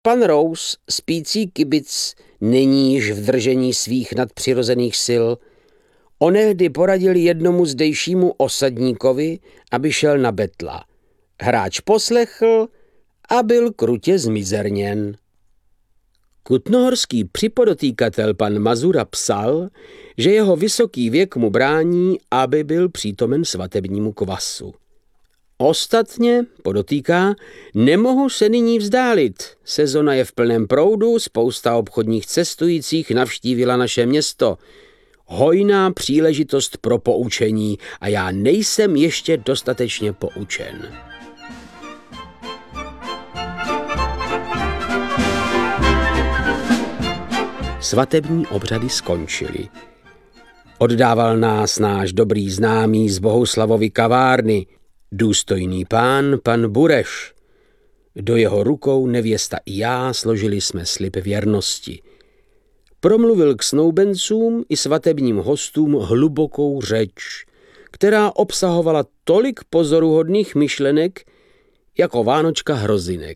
Pan Rous, spící kibic, není již v držení svých nadpřirozených sil. Onehdy poradil jednomu zdejšímu osadníkovi, aby šel na betla. Hráč poslechl a byl krutě zmizerněn. Kutnohorský připodotýkatel pan Mazura psal, že jeho vysoký věk mu brání, aby byl přítomen svatebnímu kvasu. Ostatně, podotýká, nemohu se nyní vzdálit. Sezona je v plném proudu, spousta obchodních cestujících navštívila naše město. Hojná příležitost pro poučení a já nejsem ještě dostatečně poučen. Svatební obřady skončily. Oddával nás náš dobrý známý z Bohuslavovy kavárny, důstojný pán, pan Bureš. Do jeho rukou nevěsta i já složili jsme slib věrnosti. Promluvil k snoubencům i svatebním hostům hlubokou řeč, která obsahovala tolik pozoruhodných myšlenek, jako vánočka hrozinek.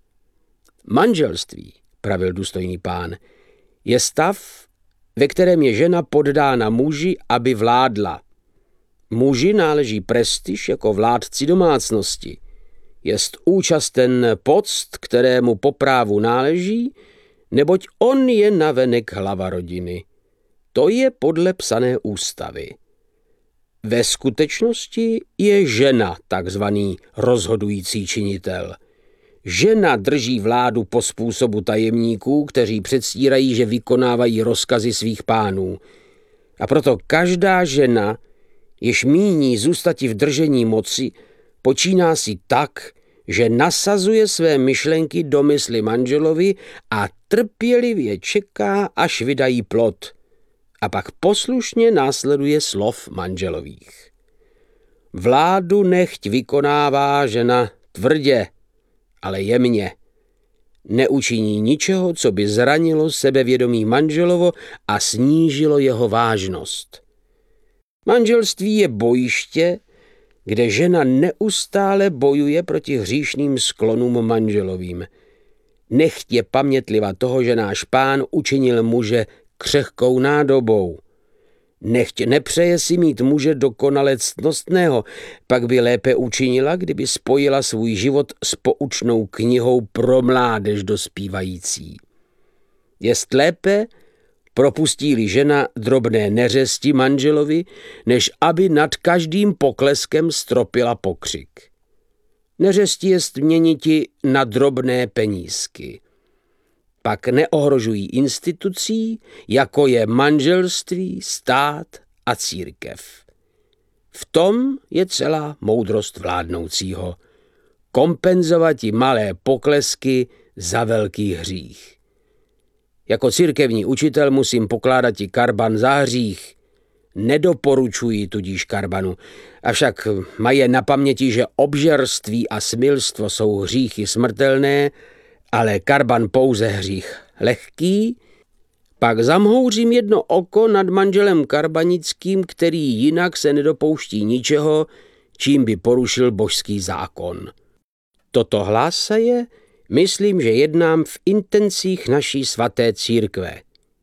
Manželství, pravil důstojný pán, je stav, ve kterém je žena poddána muži, aby vládla. Muži náleží prestiž jako vládci domácnosti. Jest účasten poct, kterému po právu náleží, neboť on je navenek hlava rodiny. To je podle psané ústavy. Ve skutečnosti je žena takzvaný rozhodující činitel. Žena drží vládu po způsobu tajemníků, kteří předstírají, že vykonávají rozkazy svých pánů. A proto každá žena, jež míní zůstati v držení moci, počíná si tak, že nasazuje své myšlenky do mysli manželovi a trpělivě čeká, až vydají plod. A pak poslušně následuje slov manželových. Vládu nechť vykonává žena tvrdě, ale jemně. Neučiní ničeho, co by zranilo sebevědomí manželovo a snížilo jeho vážnost. Manželství je bojiště, kde žena neustále bojuje proti hříšným sklonům manželovým. Nechť je pamětliva toho, že náš pán učinil muže křehkou nádobou. Nechť nepřeje si mít muže dokonale ctnostného, pak by lépe učinila, kdyby spojila svůj život s poučnou knihou pro mládež dospívající. Jest lépe, propustí-li žena drobné neřesti manželovi, než aby nad každým pokleskem stropila pokřik. Neřesti jest měniti na drobné penízky. Pak neohrožují institucí, jako je manželství, stát a církev. V tom je celá moudrost vládnoucího. Kompenzovati malé poklesky za velký hřích. Jako církevní učitel musím pokládat i karban za hřích. Nedoporučuji tudíž karbanu, avšak mají na paměti, že obžerství a smilstvo jsou hříchy smrtelné, ale karban pouze hřích lehký, pak zamhouřím jedno oko nad manželem karbanickým, který jinak se nedopouští ničeho, čím by porušil božský zákon. Toto hlásaje, myslím, že jednám v intencích naší svaté církve.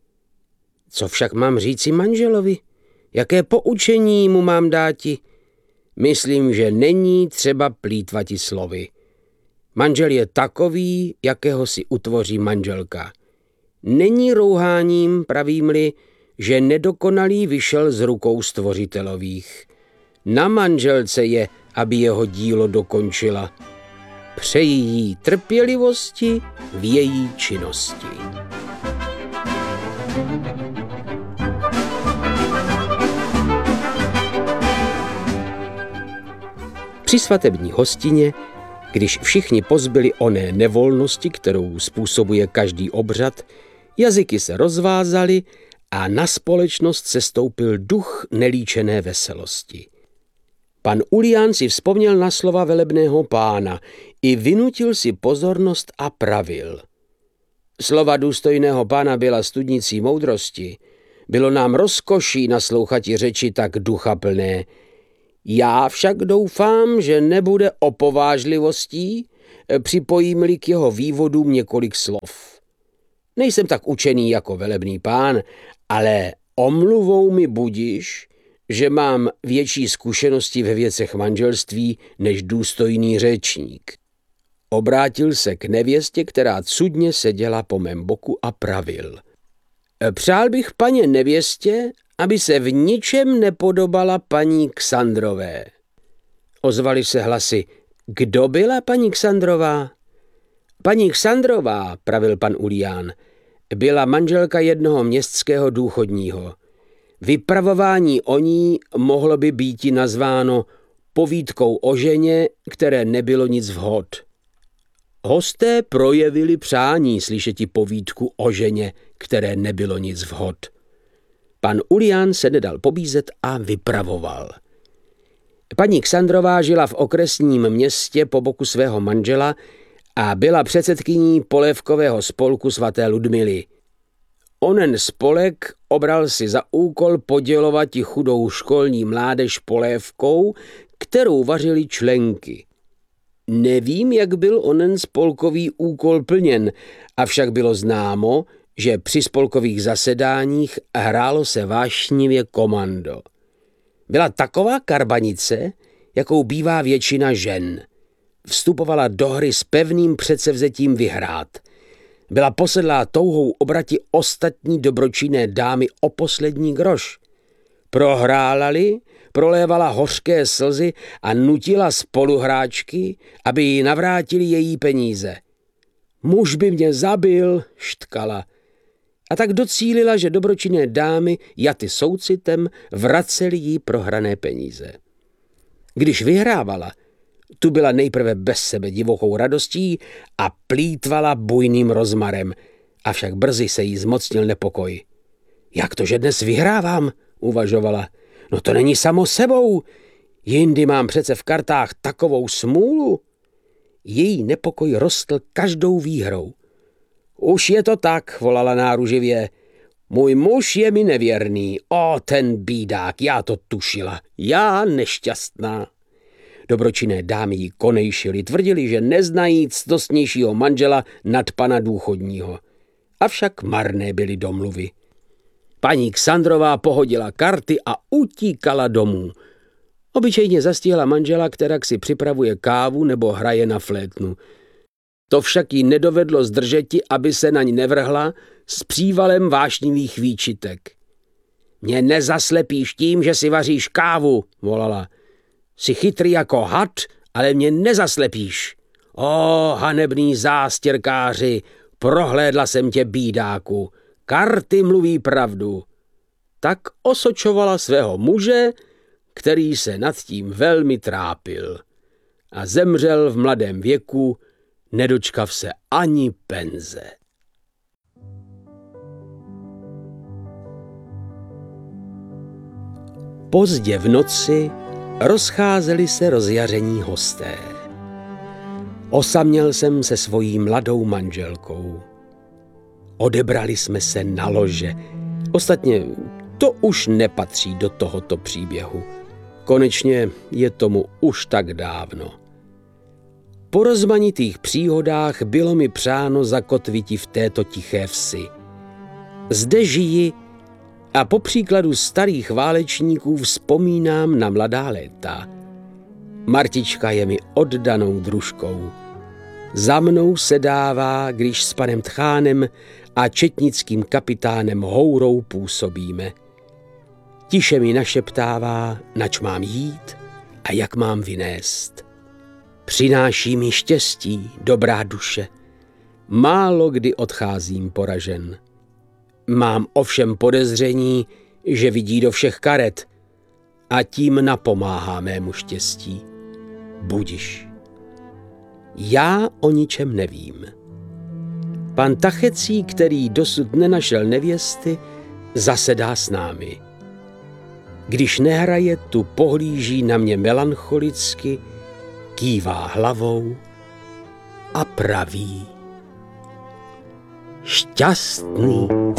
Co však mám říci manželovi? Jaké poučení mu mám dáti? Myslím, že není třeba plýtvati slovy. Manžel je takový, jakého si utvoří manželka. Není rouháním, pravím-li, že nedokonalý vyšel z rukou stvořitelových. Na manželce je, aby jeho dílo dokončila. Přeji jí trpělivosti v její činnosti. Při svatební hostině, když všichni pozbyli oné nevolnosti, kterou způsobuje každý obřad, jazyky se rozvázaly a na společnost sestoupil duch nelíčené veselosti. Pan Ulián si vzpomněl na slova velebného pána i vynutil si pozornost a pravil. Slova důstojného pána byla studnicí moudrosti. Bylo nám rozkoší naslouchati řeči tak duchaplné. Já však doufám, že nebude opovážlivostí, připojím-li k jeho vývodům několik slov. Nejsem tak učený jako velebný pán, ale omluvou mi budiš, že mám větší zkušenosti ve věcech manželství než důstojný řečník. Obrátil se k nevěstě, která cudně seděla po mém boku a pravil. Přál bych paně nevěstě, aby se v ničem nepodobala paní Ksandrové. Ozvaly se hlasy. Kdo byla paní Ksandrová? Paní Ksandrová, pravil pan Ulián, byla manželka jednoho městského důchodního. Vypravování o ní mohlo by býti nazváno povídkou o ženě, které nebylo nic vhod. Hosté projevili přání slyšeti povídku o ženě, které nebylo nic vhod. Pan Ulián se nedal pobízet a vypravoval. Paní Ksandrová žila v okresním městě po boku svého manžela a byla předsedkyní polévkového spolku svaté Ludmily. Onen spolek obral si za úkol podělovati chudou školní mládež polévkou, kterou vařili členky. Nevím, jak byl onen spolkový úkol plněn, avšak bylo známo, že při spolkových zasedáních hrálo se vášnivě komando. Byla taková karbanice, jakou bývá většina žen. Vstupovala do hry s pevným předsevzetím vyhrát. Byla posedlá touhou obrati ostatní dobročinné dámy o poslední groš. Prohrála-li, prolévala hořké slzy a nutila spoluhráčky, aby jí navrátili její peníze. Muž by mě zabil, štkala. A tak docílila, že dobročinné dámy jaty soucitem vracely jí prohrané peníze. Když vyhrávala, tu byla nejprve bez sebe divokou radostí a plýtvala bujným rozmarem, avšak brzy se jí zmocnil nepokoj. Jak to, že dnes vyhrávám, uvažovala. No to není samo sebou, jindy mám přece v kartách takovou smůlu. Její nepokoj rostl každou výhrou. Už je to tak, volala náruživě. Můj muž je mi nevěrný. O, ten bídák, já to tušila. Já nešťastná. Dobročinné dámy jí konejšily, tvrdili, že neznají ctnostnějšího manžela nad pana důchodního. Avšak marné byly domluvy. Paní Ksandrová pohodila karty a utíkala domů. Obyčejně zastihla manžela, kterak si připravuje kávu nebo hraje na flétnu. To však jí nedovedlo zdržeti, aby se na ní nevrhla s přívalem vášnivých výčitek. Mě nezaslepíš tím, že si vaříš kávu, volala. Jsi chytrý jako had, ale mě nezaslepíš. O, hanebný zástěrkáři, prohlédla jsem tě, bídáku. Karty mluví pravdu. Tak osočovala svého muže, který se nad tím velmi trápil. A zemřel v mladém věku, nedočkav se ani penze. Pozdě v noci rozcházeli se rozjaření hosté. Osaměl jsem se svojí mladou manželkou. Odebrali jsme se na lože. Ostatně to už nepatří do tohoto příběhu. Konečně je tomu už tak dávno. Po rozmanitých příhodách bylo mi přáno zakotviti v této tiché vsi. Zde žiji a po příkladu starých válečníků vzpomínám na mladá léta. Martička je mi oddanou družkou. Za mnou se dává, když s panem Tchánem a četnickým kapitánem Hourou působíme. Tiše mi našeptává, nač mám jít a jak mám vynést. Přináší mi štěstí, dobrá duše. Málo kdy odcházím poražen. Mám ovšem podezření, že vidí do všech karet a tím napomáhá mému štěstí. Budiš. Já o ničem nevím. Pan Tachecí, který dosud nenašel nevěsty, zasedá s námi. Když nehraje, tu pohlíží na mě melancholicky, kývá hlavou a praví: šťastný.